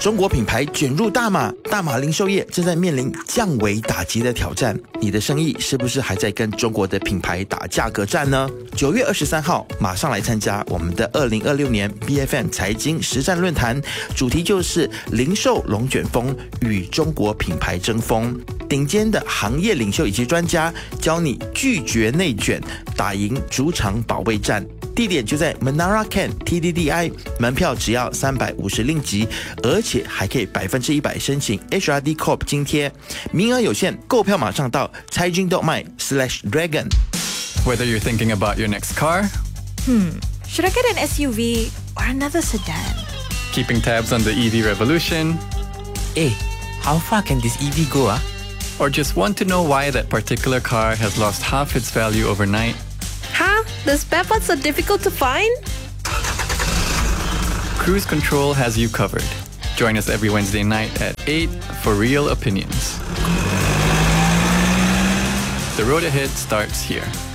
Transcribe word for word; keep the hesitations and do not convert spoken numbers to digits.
中国品牌卷入大马，大马零售业正在面临降维打击的挑战。你的生意是不是还在跟中国的品牌打价格战呢？九月二十三号，马上来参加我们的二零二六年 B F M 财经实战论坛，主题就是零售龙卷风与中国品牌争锋。顶尖的行业领袖以及专家教你拒绝内卷，打赢主场保卫战。地点就在 Menara Can T D D I， 门票只要三百五十令吉，而且还可以百分之一百申请 H R D Corp 津贴，名额有限，购票马上到财经动脉 slash dragon。 Whether you're thinking about your next car, Hmm, should I get an S U V or another sedan? keeping tabs on the E V revolution, Hey, how far can this E V go, ah? or just want to know why that particular car has lost half its value overnight, Huh? The spare parts are difficult to find? Cruise Control has you covered. Join us every Wednesday night at eight for Real Opinions. The road ahead starts here.